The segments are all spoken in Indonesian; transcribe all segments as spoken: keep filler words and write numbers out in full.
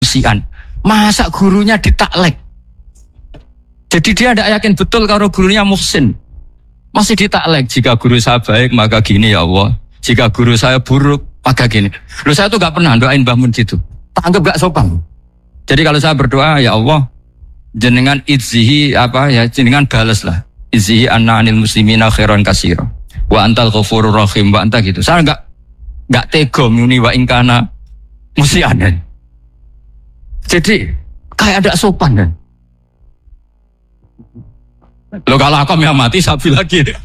musian. Masa gurunya ditaklek? Jadi dia tidak yakin betul kalau gurunya muhsin. Masih ditaklek. Jika guru saya baik maka gini ya Allah. Jika guru saya buruk maka gini. Loh saya tuh gak pernah doain Mbah Mun gitu. Tak anggap gak sopan. Jadi kalau saya berdoa ya Allah, jenengan izzihi apa ya, jenengan balas lah. Izzihi anna anil muslimina khairan katsira. Wa antal ghafurur rahim wa anta gitu. Saya enggak enggak tega muni wa ingkana musianan. Jadi kayak ada sopan kan. Loh kalau aku yang mati sapi lagi deh.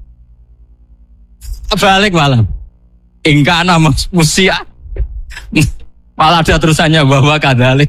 Balik malam. Ingkana musia. Malah ada terusannya bahwa kadalik.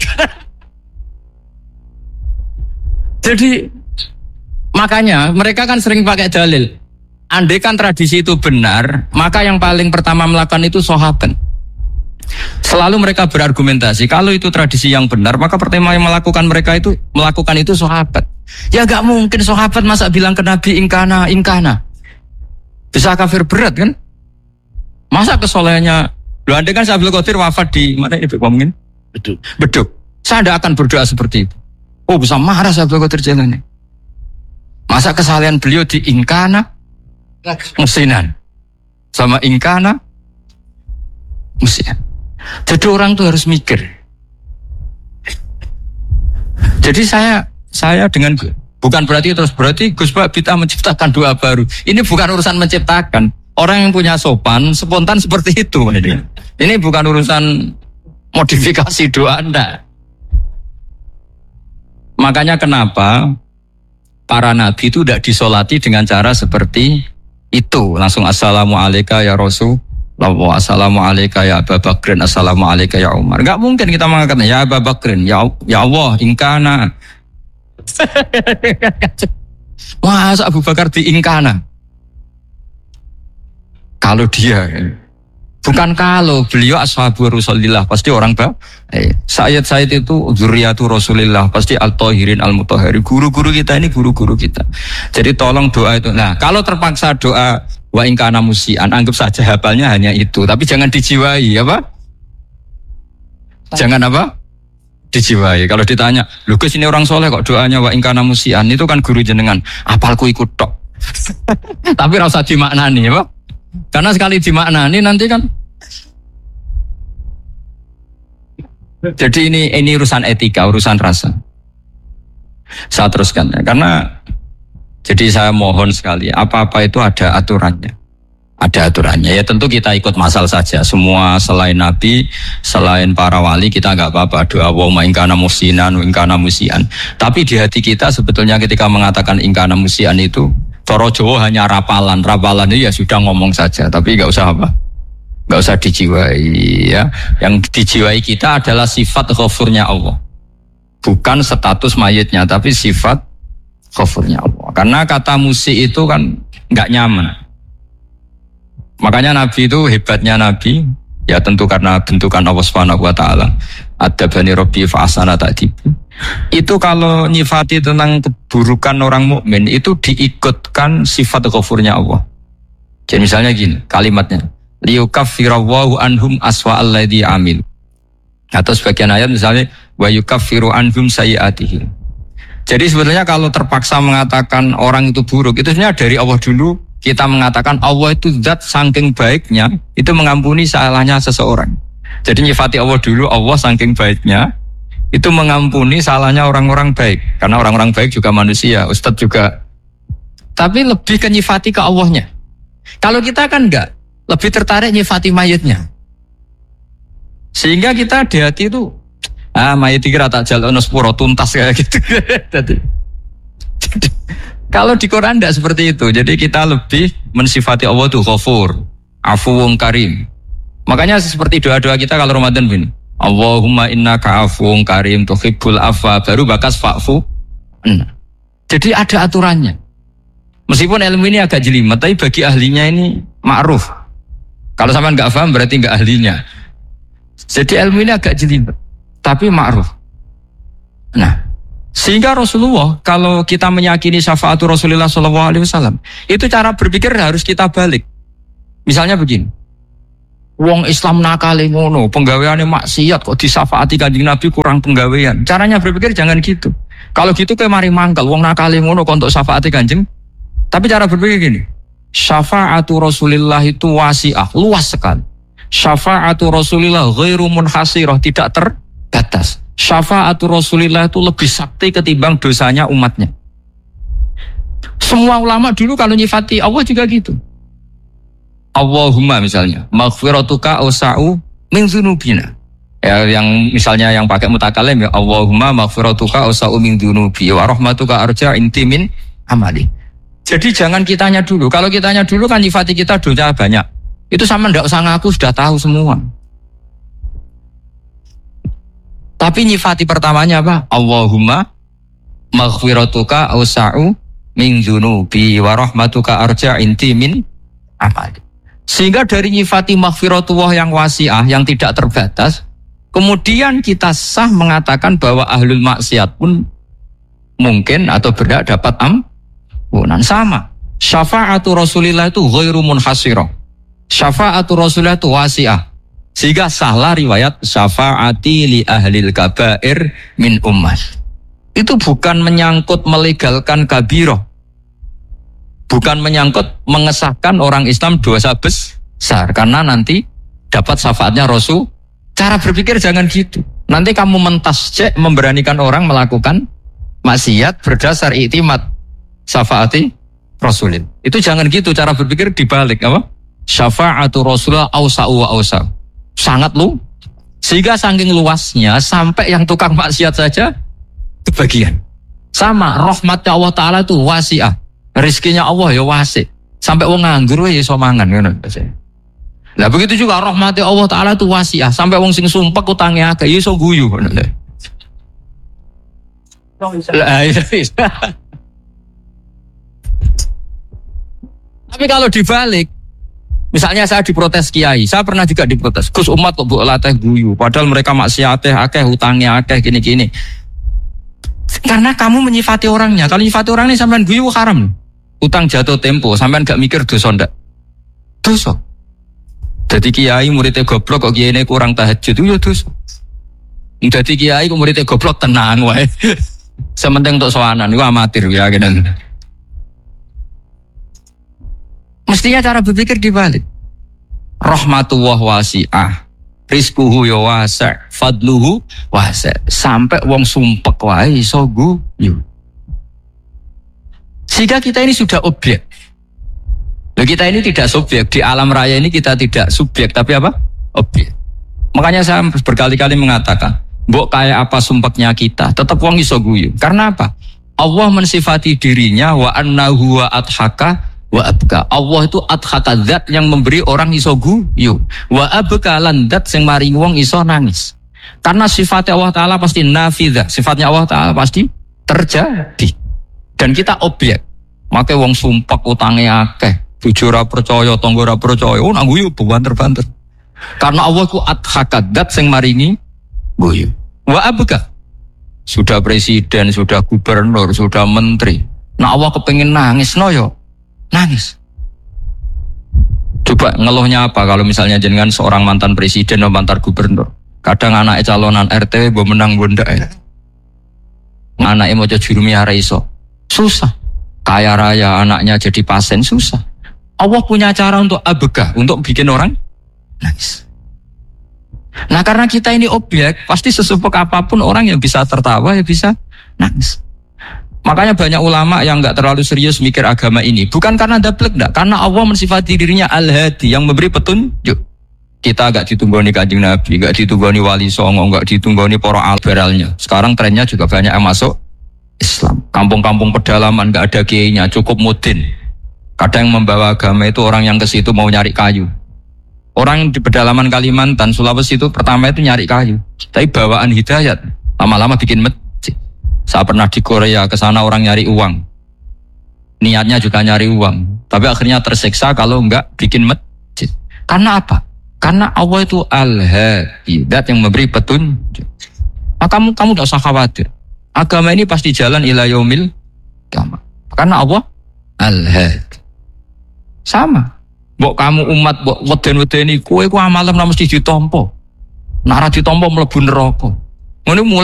Jadi makanya mereka kan sering pakai dalil. Andai kan tradisi itu benar, maka yang paling pertama melakukan itu sahabat. Selalu mereka berargumentasi kalau itu tradisi yang benar, maka pertama yang melakukan mereka itu melakukan itu sahabat. Ya gak mungkin sahabat masa bilang ke Nabi ingkana ingkana. Bisa kafir berat kan? Masa kesolehannya? Loh, andai kan Abdul Qadir wafat di mana ini ngomongin? Beduk. Beduk. Saya tidak akan berdoa seperti itu. Oh bisa marah Abdul Qadir Jailani. Masa kesalahan beliau di ingkana musinan sama ingkana musinan. Jadi orang tuh harus mikir. Jadi saya saya dengan bukan berarti terus berarti Gus Pak kita menciptakan doa baru. Ini bukan urusan menciptakan. Orang yang punya sopan spontan seperti itu. Ini, ini bukan urusan modifikasi doa Anda. Makanya kenapa para nabi itu tidak disolati dengan cara seperti itu. Langsung assalamualaikum ya Rasul. Assalamualaikum ya Abu Bakrin. Assalamualaikum ya Umar. Enggak mungkin kita mengatakan ya Abu Bakrin. Ya, ya Allah ingkana. Masa Abu Bakar di ingkana? Kalau dia, bukan kalau beliau ashabu Rasulillah pasti orang bah. Eh, Sayyid-Sayyid itu zuriyatu Rasulillah pasti al-Tahirin al-Mutahhari. Guru-guru kita ini guru-guru kita. Jadi tolong doa itu. Nah, kalau terpaksa doa wa ingkana musian, anggap saja hafalnya hanya itu. Tapi jangan dijiwai, apa? Jangan apa? Dijiwai. Kalau ditanya, lu Gus ini orang soleh kok doanya wa ingkana musian, itu kan guru jenengan. Apalku ikut tok. Tapi rasa dimaknani, apa? Karena sekali dimaknani nanti kan. Jadi ini ini urusan etika, urusan rasa. Saya teruskan ya. Karena jadi saya mohon sekali, apa-apa itu ada aturannya. Ada aturannya. Ya tentu kita ikut masal saja. Semua selain Nabi, selain para wali kita enggak apa-apa. Doa wa ingkana musinan, ingkana musian. Tapi di hati kita sebetulnya ketika mengatakan ingkana musian itu Toro Jawa hanya rapalan, rapalan itu ya sudah ngomong saja, tapi nggak usah apa, nggak usah dijiwai ya. Yang dijiwai kita adalah sifat ghafurnya Allah, bukan status mayitnya, tapi sifat ghafurnya Allah. Karena kata musi itu kan nggak nyaman. Makanya Nabi itu hebatnya Nabi, ya tentu karena bentukan Allah Subhanahu Wa Taala. Ada bani Robbi fa'asana ta'dibu. Itu kalau nyifati tentang keburukan orang mukmin itu diikutkan sifat ghafurnya Allah. Jadi misalnya gini kalimatnya, liyukaffirawwahu anhum aswa alladhi amil. Atau sebagian ayat misalnya wa yukaffiru anhum sayyi'atihim. Jadi sebetulnya kalau terpaksa mengatakan orang itu buruk, itu sebenarnya dari Allah dulu kita mengatakan Allah itu zat saking baiknya itu mengampuni salahnya seseorang. Jadi nyifati Allah dulu, Allah saking baiknya itu mengampuni salahnya orang-orang baik. Karena orang-orang baik juga manusia, Ustadz juga. Tapi lebih ke nyifati ke Allahnya. Kalau kita kan enggak, lebih tertarik nyifati mayitnya. Sehingga kita di hati itu, ah mayit kira tak jalono sepuro tuntas kayak gitu. Jadi, jadi, kalau di Quran enggak seperti itu. Jadi kita lebih mensifati Allah itu ghafur, afuwun karim. Makanya seperti doa-doa kita kalau Ramadan bin, Allahumma innaka afuwun karim tuhibbul afwa, baru bakas fa'fu. Nah. Jadi ada aturannya. Meskipun ilmu ini agak jelimet, tapi bagi ahlinya ini ma'ruf. Kalau sampean enggak paham berarti enggak ahlinya. Jadi ilmu ini agak jelimet, tapi ma'ruf. Nah, sehingga Rasulullah kalau kita meyakini syafaatul Rasulullah shallallahu alaihi wasallam, itu cara berpikir harus kita balik. Misalnya begini. Wong Islam nakale ngono, penggaweane maksiat kok disafaati Kanjeng Nabi kurang penggawean. Caranya berpikir jangan gitu. Kalau gitu kayak mari mangkel, wong nakale ngono kok untuk syafaati Kanjeng. Tapi cara berpikir gini, syafaatu Rasulillah itu wasi'ah, luas sekali. Syafaatu Rasulillah ghairu munhasirah, tidak terbatas. Syafaatu Rasulillah itu lebih sakti ketimbang dosanya umatnya. Semua ulama dulu kalau nyifati Allah juga gitu. Allahumma misalnya, maghfiratuka ausa'u min dzunubina. Ya, yang misalnya yang pakai mutakalim ya Allahumma maghfiratuka ausa'u min dzunubi wa rahmatuka arja inti min amali. Jadi jangan kitanya dulu. Kalau kitanya dulu kan nyifati kita dosa banyak. Itu sama ndak usah ngaku sudah tahu semua. Tapi nyifati pertamanya apa? Allahumma maghfiratuka ausa'u min dzunubi wa rahmatuka arja inti min amali. Sehingga dari nyifati maghfiratullah yang wasi'ah, yang tidak terbatas, kemudian kita sah mengatakan bahwa ahlul maksiat pun mungkin atau berhak dapat ampunan. Sama. Syafa'atu Rasulillah itu ghairu munhasirah. Syafa'atu Rasulillah itu wasi'ah. Sehingga sahlah riwayat syafa'ati li ahlil kabair min ummah. Itu bukan menyangkut melegalkan kabirah. Bukan menyangkut mengesahkan orang Islam dosa besar. Karena nanti dapat syafaatnya Rasul. Cara berpikir jangan gitu. Nanti kamu mentasjek memberanikan orang melakukan maksiat berdasar iktimat syafaati Rasulin. Itu jangan gitu cara berpikir dibalik apa? Syafa'atu Rasulullah awsa'u wa awsa'u. Sangat lu. Sehingga saking luasnya sampai yang tukang maksiat saja kebagian. Sama rahmatnya Allah Ta'ala itu wasi'ah. Rizkinya Allah ya wasi. Sampai wong nganggur ya iso mangan ngono. Lah begitu juga rahmati Allah Ta'ala itu wasi'ah. Sampai wong sing sumpek utange akeh ya iso guyu ngono lho. Tapi kalau dibalik, misalnya saya diprotes kiai, saya pernah juga diprotes. Gus umat kok mbok latih guyu, padahal mereka maksiate akeh, utange akeh gini-gini. Karena kamu menyifati orangnya. Kalau menyifati orangnya sampean guyu haram. Utang jatuh tempo, sampean gak mikir dosa ndak? Dosa. Jadi kiai muridnya goblok kok kiai ini kurang tahajud itu ya dosa. Jadi kiai kok muridnya goblok tenang wae. Sementing untuk soanan itu amatir ya gitu. Mestinya cara berpikir dibalik. Rahmatullah wasi'ah. Rizkuhu ya wasa', fadluhu wasa'. Sampai wong sumpek wae iso guyu. Sehingga kita ini sudah objek. Loh, kita ini tidak subjek. Di alam raya ini kita tidak subjek, tapi apa? Objek. Makanya saya berkali-kali mengatakan, mbok kayak apa sumpeknya kita, tetap wong iso guyu. Karena apa? Allah mensifati dirinya wa annahu wa adhaka wa abka. Allah itu adhaka, zat yang memberi orang iso guyu. Wa abka lan zat sing maringi wong iso nangis. Karena sifatnya Allah Ta'ala pasti nafidzah. Sifatnya Allah Ta'ala pasti terjadi. Dan kita objek. Makanya wong sumpek utange akeh, bojo ora percaya, tangga ora percaya, oh nang guyu banter-banter. Karena Allah ku adhakat dat sing maringi guyu. Wa abka. Sudah presiden, sudah gubernur, sudah menteri. Nah Allah kepengin nangis no yo. Nangis. Coba ngeluhnya apa kalau misalnya jenengan seorang mantan presiden atau mantan gubernur. Kadang anaknya calonan R T mbok menang bondak ya. Anaknya mau jadi juru miara iso. Susah. Kaya raya anaknya jadi pasien susah. Allah punya cara untuk abegah, untuk bikin orang nangis. Nah karena kita ini objek, pasti sesupek apapun orang yang bisa tertawa ya bisa nangis. Makanya banyak ulama yang gak terlalu serius mikir agama ini. Bukan karena daplek, enggak. Karena Allah mensifati dirinya Al-Hadi, yang memberi petunjuk. Kita gak ditunggoni Kanjeng Nabi, gak ditunggoni Wali Songo, gak ditunggoni para liberalnya. Sekarang trennya juga banyak yang masuk Islam. Kampung-kampung pedalaman gak ada kiainya, cukup mudin. Kadang yang membawa agama itu orang yang ke situ mau nyari kayu. Orang di pedalaman Kalimantan, Sulawesi itu pertama itu nyari kayu. Tapi bawaan hidayat, lama-lama bikin masjid. Saya pernah di Korea, ke sana orang nyari uang. Niatnya juga nyari uang. Tapi akhirnya tersiksa kalau enggak bikin masjid. Karena apa? Karena Allah itu Al-Hadi, zat yang memberi petunjuk. Nah, kamu kamu tidak usah khawatir. Agama ini pasti jalan ila yaumil qiyamah. Karena Allah Al-Hadi. Sama. Mbok kamu umat mbok weden-wedeni kowe ku amalem mesti ditampa. Nek ora ditampa mlebu neraka. Ngono